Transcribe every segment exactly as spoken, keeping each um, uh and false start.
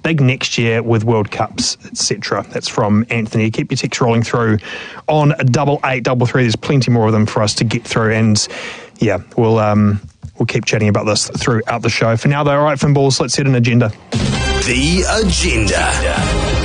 big next year with World Cups, et cetera. That's from Anthony. Keep your texts rolling through on double eight double three. There's plenty more of them for us to get through, and yeah, we'll um, we'll keep chatting about this throughout the show. For now, though, all right, Finballs, let's set an agenda. The agenda.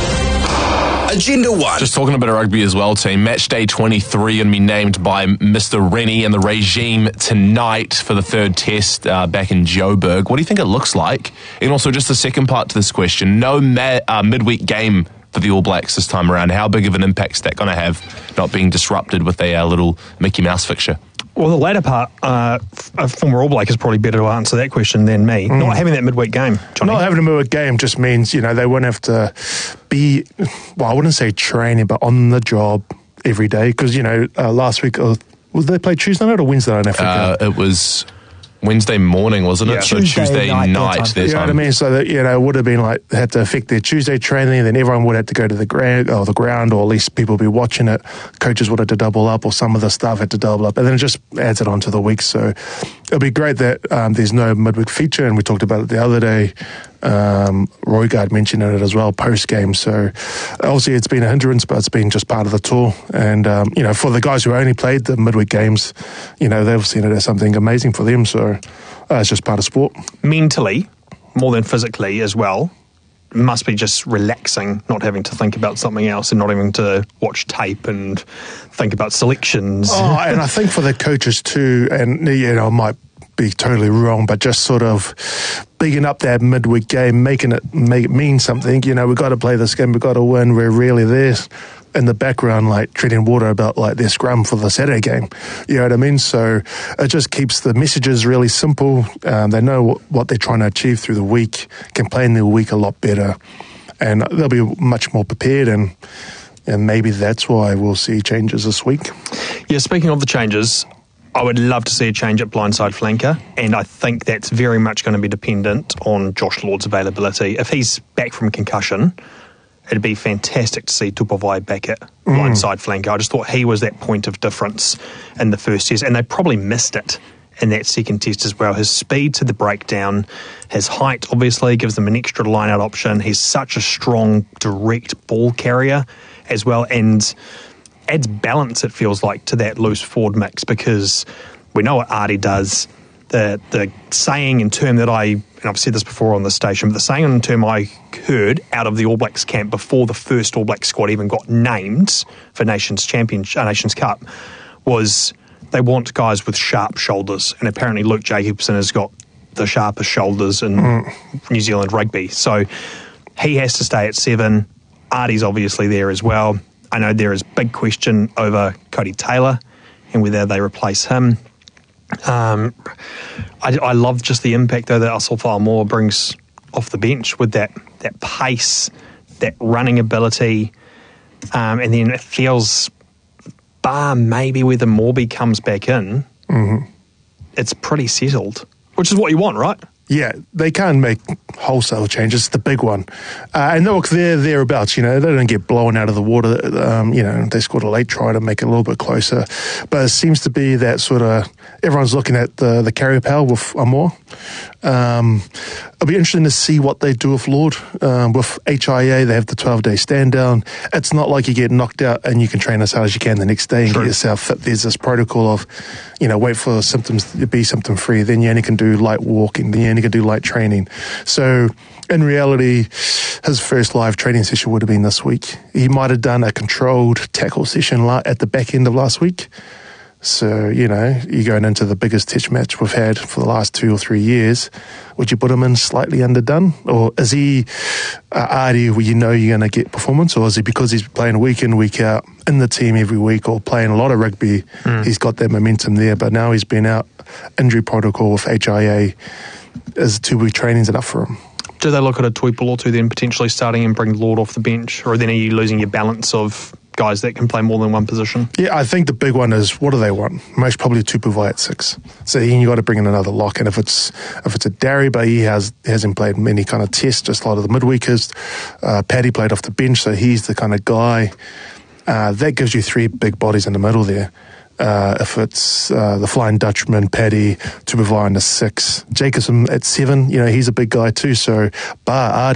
Agenda one. Just talking a bit of rugby as well, team. Match day twenty-three going to be named by Mister Rennie and the regime tonight for the third test uh, back in Joburg. What do you think it looks like? And also, just the second part to this question, no ma- uh, midweek game for the All Blacks this time around. How big of an impact is that going to have, not being disrupted with a uh, little Mickey Mouse fixture? Well, the latter part, uh, a former All Black is probably better to answer that question than me. Mm. Not having that midweek game, Johnny. Not having a midweek game just means, you know, they won't have to be, well, I wouldn't say training, but on the job every day. Because, you know, uh, last week, uh, was they play Tuesday night or Wednesday night in Africa? Uh, it was Wednesday morning, wasn't it? Yeah. So Tuesday Tuesday night, night, their time. their You know time. what I mean? So that, you know, it would have been like, they had to affect their Tuesday training, then everyone would have to go to the ground, or the ground, or at least people would be watching it. Coaches would have to double up, or some of the staff had to double up, and then it just adds it onto the week. So it'll be great that um, there's no midweek feature, and we talked about it the other day. Um, Roygaard mentioned it as well post game. So obviously it's been a hindrance, but it's been just part of the tour. And um, you know, for the guys who only played the midweek games, you know, they've seen it as something amazing for them. So uh, it's just part of sport. Mentally, more than physically as well, it must be just relaxing, not having to think about something else and not having to watch tape and think about selections. Oh, and I think for the coaches too, and you know, I might be totally wrong, but just sort of bigging up that midweek game, making it make it mean something. You know, we've got to play this game, we've got to win. We're really there in the background, like treading water about like their scrum for the Saturday game. You know what I mean? So it just keeps the messages really simple. Um, they know what, what they're trying to achieve through the week, can plan their week a lot better, and they'll be much more prepared. And and maybe that's why we'll see changes this week. Yeah, speaking of the changes, I would love to see a change at blindside flanker, and I think that's very much going to be dependent on Josh Lord's availability. If he's back from concussion, it'd be fantastic to see Tupavai back at blindside mm. flanker. I just thought he was that point of difference in the first test, and they probably missed it in that second test as well. His speed to the breakdown, his height obviously gives them an extra line-out option. He's such a strong, direct ball carrier as well, and adds balance, it feels like, to that loose forward mix, because we know what Ardie does. The the saying and term that I, and I've said this before on the station, but the saying and term I heard out of the All Blacks camp before the first All Blacks squad even got named for Nations Championship, uh, Nations Cup, was they want guys with sharp shoulders, and apparently Luke Jacobson has got the sharpest shoulders in mm. New Zealand rugby. So he has to stay at seven. Ardie's obviously there as well. I know there is big question over Cody Taylor and whether they replace him. Um, I, I love just the impact, though, that Asafo Moore brings off the bench with that, that pace, that running ability, um, and then it feels, bar maybe whether Morby comes back in, mm-hmm. it's pretty settled, which is what you want, right? Yeah, they can make wholesale changes, the big one. Uh, and look, they're thereabouts, you know, they don't get blown out of the water. Um, you know, they scored a late try to make it a little bit closer. But it seems to be that sort of, everyone's looking at the, the carrier power with Amor. Um, it'll be interesting to see what they do with Lord. Um, with H I A, they have the twelve-day stand-down. It's not like you get knocked out and you can train as hard as you can the next day and True. Get yourself fit. There's this protocol of, you know, wait for symptoms to be symptom-free. Then you only can do light walking. Then you only can do light training. So in reality, his first live training session would have been this week. He might have done a controlled tackle session at the back end of last week. So, you know, you're going into the biggest test match we've had for the last two or three years. Would you put him in slightly underdone? Or is he uh, Ardie where you know you're going to get performance? Or is he because he's playing week in, week out in the team every week or playing a lot of rugby, mm. he's got that momentum there. But now he's been out, injury protocol with H I A. Is two-week training's enough for him? Do they look at a Tuipu or two then potentially starting and bring Lord off the bench? Or then are you losing your balance of guys that can play more than one position? Yeah, I think the big one is, what do they want? Most probably Tupavai at six. So then you got to bring in another lock. And if it's if it's a Darry, but he has, hasn't played many kind of tests, just a lot of the midweekers. Uh, Paddy played off the bench, so he's the kind of guy. Uh, that gives you three big bodies in the middle there. Uh, if it's uh, the Flying Dutchman, Paddy, Tupavai on the six, Jacobson at seven, you know, he's a big guy too. So bar